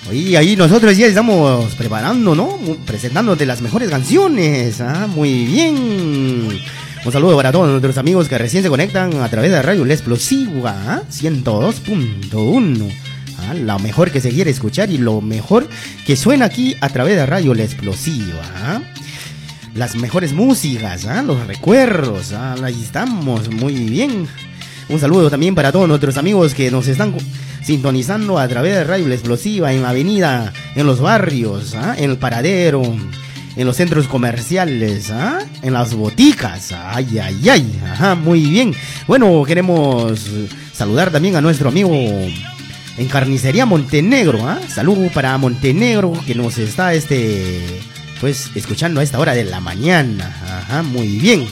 Y ahí nosotros ya estamos preparando, ¿no? Presentándote las mejores canciones. Muy bien. Un saludo para todos nuestros amigos que recién se conectan a través de Radio La Explosiva 102.1. Lo mejor que se quiere escuchar y lo mejor que suena aquí a través de Radio La Explosiva. Las mejores músicas, los recuerdos. Ahí estamos, muy bien. Un saludo también para todos nuestros amigos que nos están sintonizando a través de Radio La Explosiva en la avenida, en los barrios, en el paradero, en los centros comerciales, en las boticas. Ay, ay, ay. Muy bien. Bueno, queremos saludar también a nuestro amigo en Carnicería Montenegro. Saludo para Montenegro que nos está pues escuchando a esta hora de la mañana. Muy bien.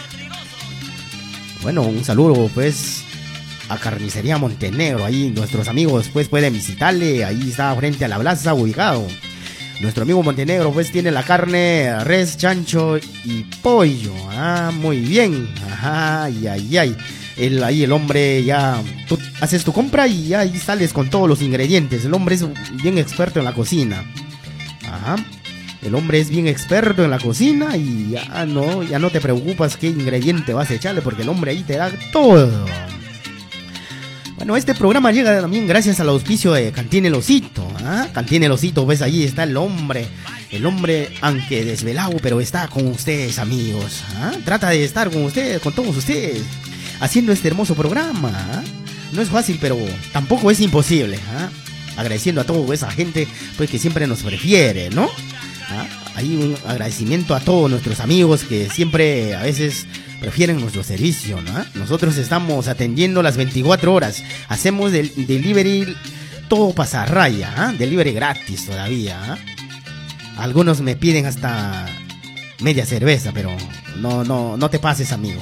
Bueno, un saludo pues a Carnicería Montenegro. Ahí nuestros amigos pues pueden visitarle. Ahí está frente a la plaza ubicado. Nuestro amigo Montenegro pues tiene la carne, res, chancho y pollo. Muy bien. Ay, ay, ay. Ahí el hombre ya, tú haces tu compra y ya ahí sales con todos los ingredientes. El hombre es bien experto en la cocina. El hombre es bien experto en la cocina y ya no te preocupas qué ingrediente vas a echarle porque el hombre ahí te da todo. Bueno, este programa llega también gracias al auspicio de Cantina El Osito. Cantina El Osito, pues ahí está el hombre. El hombre, aunque desvelado, pero está con ustedes, amigos. Trata de estar con ustedes, con todos ustedes, haciendo este hermoso programa. No es fácil, pero tampoco es imposible. Agradeciendo a toda esa gente pues que siempre nos prefiere, ¿no? Hay un agradecimiento a todos nuestros amigos que siempre a veces prefieren nuestro servicio, ¿no? Nosotros estamos atendiendo las 24 horas. Hacemos delivery, todo pasa raya, delivery gratis todavía. Algunos me piden hasta media cerveza, pero no te pases, amigo.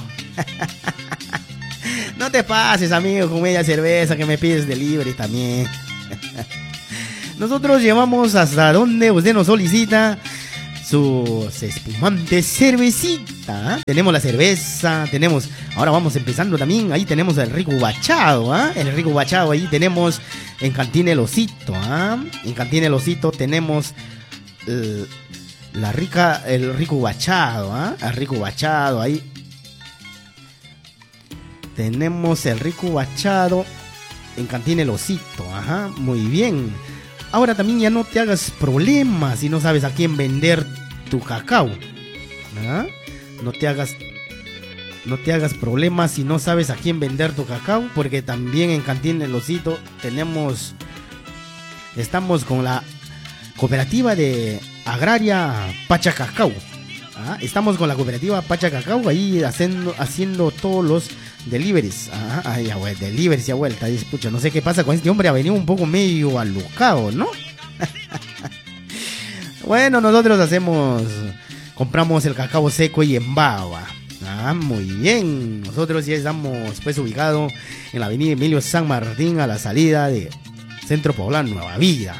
No te pases, amigo, con media cerveza que me pides delivery también. Nosotros llevamos hasta donde usted nos solicita sus espumantes cervecita. Tenemos la cerveza, ahora vamos empezando también, ahí tenemos el rico bachado, el rico bachado, ahí tenemos en Cantina El Osito, en Cantina El Osito tenemos el rico bachado, el rico bachado, ahí tenemos el rico bachado en Cantina El Osito, muy bien. Ahora también ya no te hagas problemas si no sabes a quién vender tu cacao. No te hagas problemas si no sabes a quién vender tu cacao, porque también en Cantina El Osito estamos con la cooperativa de agraria Pacha Cacao. Estamos con la cooperativa Pacha Cacao ahí haciendo todos los deliveries. Deliveries y a vuelta. Escucha, no sé qué pasa con este hombre, ha venido un poco medio alocado, ¿no? Bueno, nosotros compramos el cacao seco y en baba. Muy bien. Nosotros ya estamos pues ubicados en la avenida Emilio San Martín, a la salida de Centro Poblano Nueva Vida.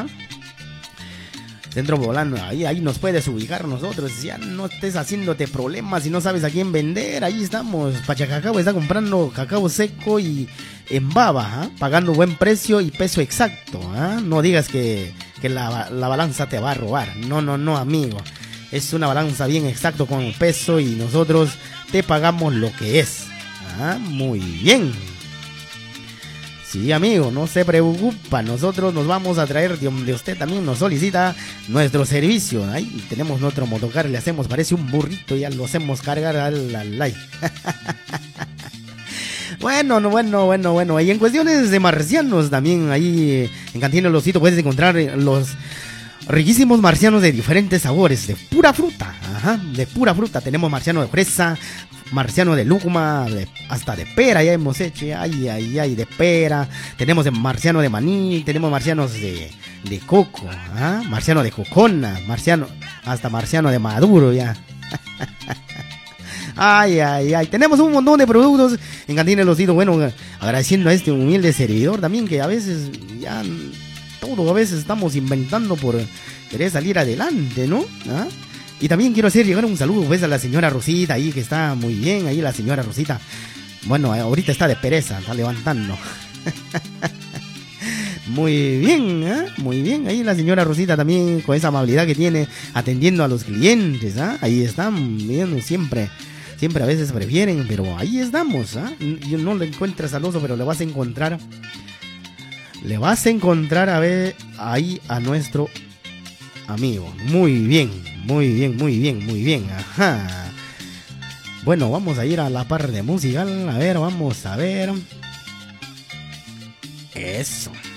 Centro Poblano, ahí nos puedes ubicar nosotros. Ya no estés haciéndote problemas si no sabes a quién vender. Ahí estamos. Pachacacao está comprando cacao seco y en baba, pagando buen precio y peso exacto. No digas que la balanza te va a robar. No, amigo. Es una balanza bien exacto con el peso y nosotros te pagamos lo que es. Muy bien. Sí, amigo, no se preocupa, nosotros nos vamos a traer de donde usted también nos solicita nuestro servicio. Ahí tenemos nuestro motocar, le hacemos, parece un burrito, ya lo hacemos cargar al like. Bueno, y en cuestiones de marcianos también, ahí en Cantina El Osito puedes encontrar los riquísimos marcianos de diferentes sabores, de pura fruta, de pura fruta. Tenemos marciano de fresa, marciano de lúcuma, hasta de pera ya hemos hecho, ay, de pera. Tenemos marciano de maní, tenemos marcianos de coco, marciano de cocona, hasta marciano de maduro ya. Ay, tenemos un montón de productos en Cantina El Osito. Bueno, agradeciendo a este humilde servidor también, que a veces ya todo, a veces estamos inventando por querer salir adelante, ¿no? Y también quiero hacer llegar un saludo pues a la señora Rosita ahí, que está muy bien ahí la señora Rosita. Bueno, ahorita está de pereza, está levantando. Muy bien, ¿eh? Muy bien. Ahí la señora Rosita también con esa amabilidad que tiene atendiendo a los clientes, ¿ah? Ahí están viendo siempre. Siempre a veces prefieren, pero ahí estamos, ¿ah? Yo no lo encuentras al oso, pero le vas a encontrar. Le vas a encontrar a ver ahí a nuestro amigo. Muy bien, muy bien, muy bien, muy bien. Ajá. Bueno, vamos a ir a la parte musical. A ver, vamos a ver. Eso.